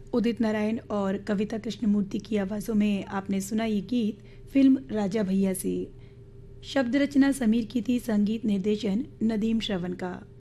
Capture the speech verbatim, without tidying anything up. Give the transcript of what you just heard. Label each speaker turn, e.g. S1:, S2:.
S1: उदित नारायण और कविता कृष्णमूर्ति की आवाज़ों में आपने सुना ये गीत फिल्म राजा भैया से। शब्द रचना समीर की थी, संगीत निर्देशन नदीम श्रवण का।